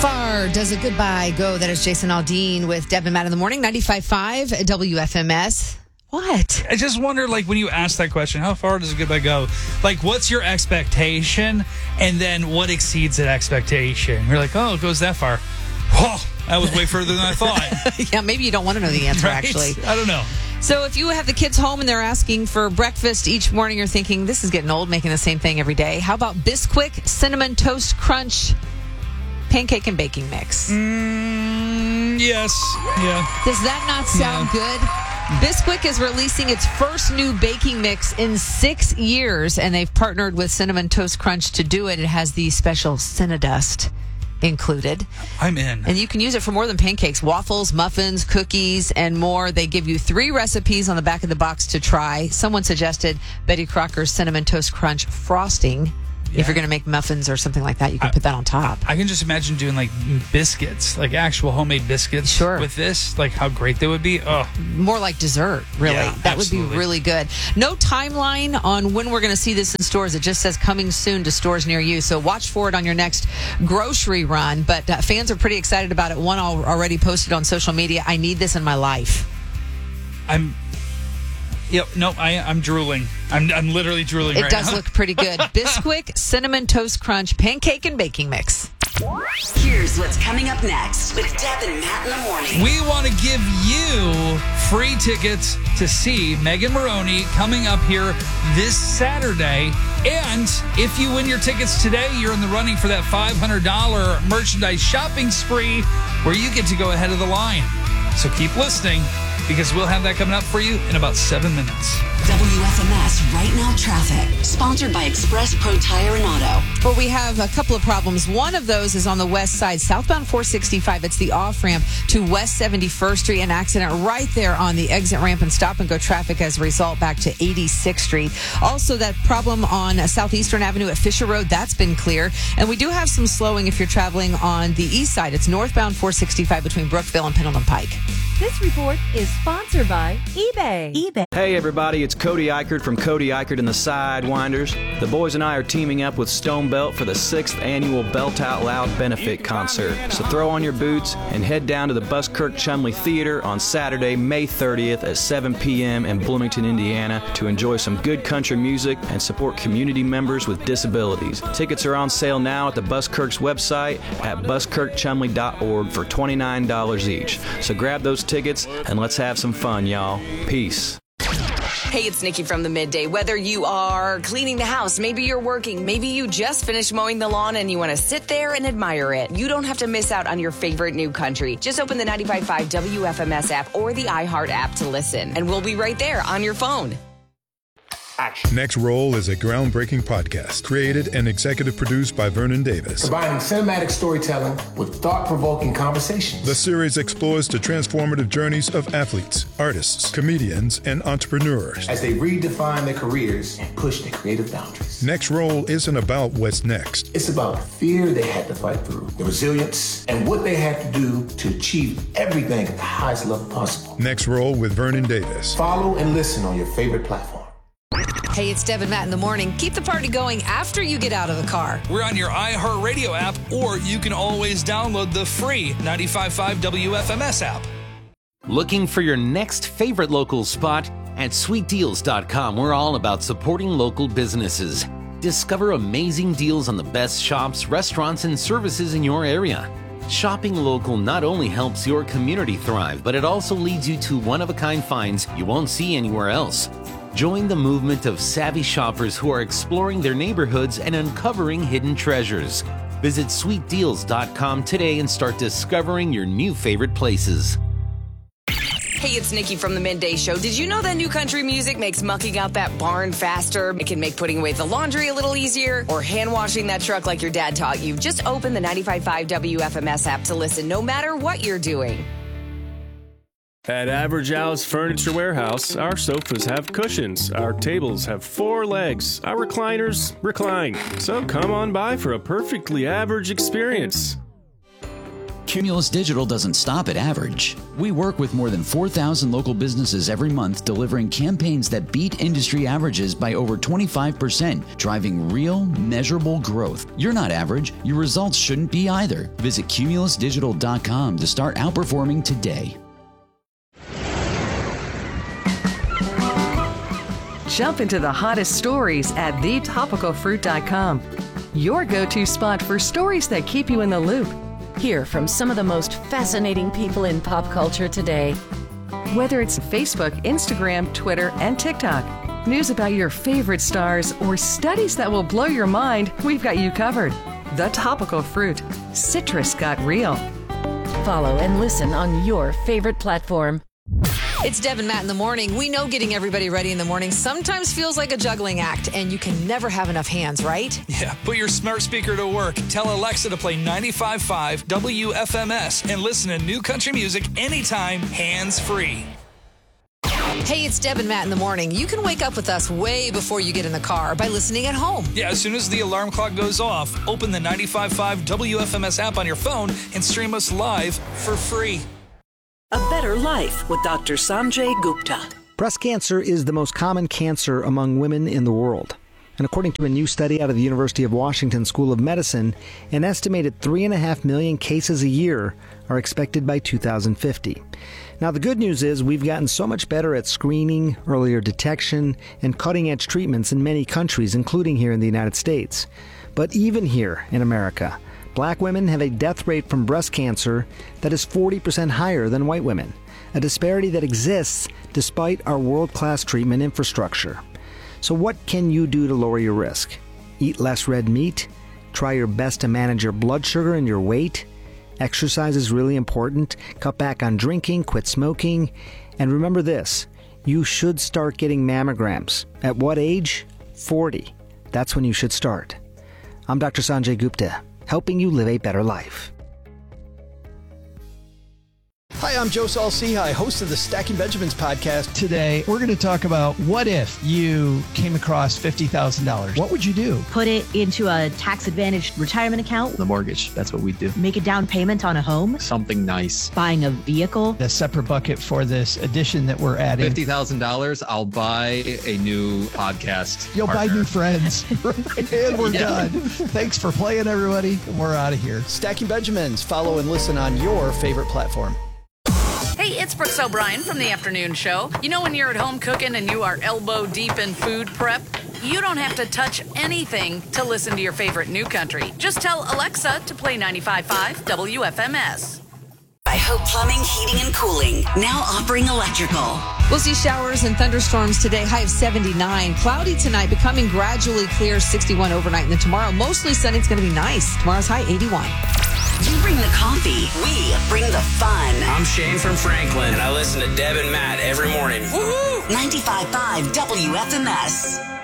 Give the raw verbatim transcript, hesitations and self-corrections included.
Far does a goodbye go? That is Jason Aldean with Deb and Matt in the morning, ninety-five point five W F M S. What? I just wonder, like, when you ask that question, how far does a goodbye go? Like, what's your expectation? And then what exceeds that expectation? You're like, oh, it goes that far. Whoa, that was way further than I thought. Yeah, maybe you don't want to know the answer, Right? actually. I don't know. So if you have the kids home and they're asking for breakfast each morning, you're thinking, this is getting old, making the same thing every day. How about Bisquick Cinnamon Toast Crunch pancake and baking mix? Mm, yes. Yeah. Does that not sound Yeah. good? Bisquick is releasing its first new baking mix in six years, and they've partnered with Cinnamon Toast Crunch to do it. It has the special Cinnadust included. I'm in. And you can use it for more than pancakes, waffles, muffins, cookies, and more. They give you three recipes on the back of the box to try. Someone suggested Betty Crocker's Cinnamon Toast Crunch frosting. Yeah. If you're going to make muffins or something like that, you can I, put that on top. I can just imagine doing like biscuits, like actual homemade biscuits Sure. with this, like how great they would be. Oh, More like dessert, really. Yeah, that would absolutely. be really good. No timeline on when we're going to see this in stores. It just says coming soon to stores near you. So watch for it on your next grocery run. But uh, fans are pretty excited about it. One al- already posted on social media, I need this in my life. I'm. Yep. No, I, I'm drooling. I'm, I'm literally drooling It right does now. look pretty good. Bisquick Cinnamon Toast Crunch Pancake and Baking Mix. Here's what's coming up next with Deb and Matt in the morning. We want to give you free tickets to see Megan Maroney coming up here this Saturday. And if you win your tickets today, you're in the running for that five hundred dollars merchandise shopping spree where you get to go ahead of the line. So keep listening, because we'll have that coming up for you in about seven minutes. W F M S Right Now Traffic, sponsored by Express Pro Tire and Auto. Well, we have a couple of problems. One of those is on the west side, southbound four sixty-five. It's the off-ramp to West seventy-first Street. An accident right there on the exit ramp and stop-and-go traffic as a result back to eighty-sixth Street. Also, that problem on Southeastern Avenue at Fisher Road, that's been clear. And we do have some slowing if you're traveling on the east side. It's northbound four sixty-five between Brookville and Pendleton Pike. This report is sponsored by eBay. eBay. Hey everybody, it's Cody Eichert from Cody Eichert and the Sidewinders. The boys and I are teaming up with Stone Belt for the sixth annual Belt Out Loud benefit concert. So throw on your boots and head down to the Buskirk Chumley Theater on Saturday, May thirtieth at seven p.m. in Bloomington, Indiana to enjoy some good country music and support community members with disabilities. Tickets are on sale now at the Buskirk's website at buskirk chumley dot org for twenty-nine dollars each. So grab those tickets and let's have some fun, y'all. Peace. Hey, it's Nikki from the Midday. Whether you are cleaning the house, maybe you're working, maybe you just finished mowing the lawn and you want to sit there and admire it, you don't have to miss out on your favorite new country. Just open the ninety-five point five W F M S app or the iHeart app to listen, and we'll be right there on your phone. Next Roll is a groundbreaking podcast created and executive produced by Vernon Davis. Combining cinematic storytelling with thought-provoking conversations. The series explores the transformative journeys of athletes, artists, comedians, and entrepreneurs as they redefine their careers and push their creative boundaries. Next Roll isn't about what's next. It's about the fear they had to fight through, the resilience, and what they had to do to achieve everything at the highest level possible. Next Roll with Vernon Davis. Follow and listen on your favorite platform. Hey, it's Deb and Matt in the morning. Keep the party going after you get out of the car. We're on your iHeartRadio app, or you can always download the free ninety-five point five W F M S app. Looking for your next favorite local spot? At sweet deals dot com, we're all about supporting local businesses. Discover amazing deals on the best shops, restaurants, and services in your area. Shopping local not only helps your community thrive, but it also leads you to one-of-a-kind finds you won't see anywhere else. Join the movement of savvy shoppers who are exploring their neighborhoods and uncovering hidden treasures. Visit sweet deals dot com today and start discovering your new favorite places. Hey, it's Nikki from the Midday Show. Did you know that new country music makes mucking out that barn faster? It can make putting away the laundry a little easier, or hand washing that truck like your dad taught you. Just open the ninety-five point five W F M S app to listen no matter what you're doing. At Average Al's Furniture Warehouse, our sofas have cushions, our tables have four legs, our recliners recline. So come on by for a perfectly average experience. Cumulus Digital doesn't stop at average. We work with more than four thousand local businesses every month, delivering campaigns that beat industry averages by over twenty-five percent, driving real, measurable growth. You're not average. Your results shouldn't be either. Visit cumulus digital dot com to start outperforming today. Jump into the hottest stories at the topical fruit dot com. Your go-to spot for stories that keep you in the loop. Hear from some of the most fascinating people in pop culture today. Whether it's Facebook, Instagram, Twitter, and TikTok, news about your favorite stars, or studies that will blow your mind, we've got you covered. The Topical Fruit. Citrus got real. Follow and listen on your favorite platform. It's Deb and Matt in the morning. We know getting everybody ready in the morning sometimes feels like a juggling act, and you can never have enough hands, right? Yeah, put your smart speaker to work. Tell Alexa to play ninety-five point five W F M S and listen to new country music anytime, hands-free. Hey, it's Deb and Matt in the morning. You can wake up with us way before you get in the car by listening at home. Yeah, as soon as the alarm clock goes off, open the ninety-five point five W F M S app on your phone and stream us live for free. A Better Life with Doctor Sanjay Gupta. Breast cancer is the most common cancer among women in the world. And according to a new study out of the University of Washington School of Medicine, an estimated three and a half million cases a year are expected by two thousand fifty. Now, the good news is we've gotten so much better at screening, earlier detection, and cutting-edge treatments in many countries, including here in the United States. But even here in America, Black women have a death rate from breast cancer that is forty percent higher than white women, a disparity that exists despite our world-class treatment infrastructure. So what can you do to lower your risk? Eat less red meat? Try your best to manage your blood sugar and your weight? Exercise is really important. Cut back on drinking, quit smoking. And remember this, you should start getting mammograms. At what age? forty. That's when you should start. I'm Doctor Sanjay Gupta, helping you live a better life. Hi, I'm Joe Saul-Sehy, host of the Stacking Benjamins podcast. Today, we're going to talk about what if you came across fifty thousand dollars. What would you do? Put it into a tax-advantaged retirement account. The mortgage, that's what we do. Make a down payment on a home. Something nice. Buying a vehicle. A separate bucket for this addition that we're adding. fifty thousand dollars, I'll buy a new podcast You'll partner. buy new friends. And we're yeah. done. Thanks for playing, everybody. We're out of here. Stacking Benjamins. Follow and listen on your favorite platform. Hey, it's Brooks O'Brien from the afternoon show. You know when you're at home cooking and you are elbow deep in food prep? You don't have to touch anything to listen to your favorite new country. Just tell Alexa to play ninety-five point five W F M S. I Hope Plumbing, Heating, and Cooling, now offering electrical. We'll see showers and thunderstorms today, high of seventy-nine. Cloudy tonight, becoming gradually clear, sixty-one overnight. And then tomorrow, mostly sunny. It's going to be nice. Tomorrow's high, eighty-one. You bring the coffee, we bring the fun. I'm Shane from Franklin, and I listen to Deb and Matt every morning. Woohoo! ninety-five point five W F M S.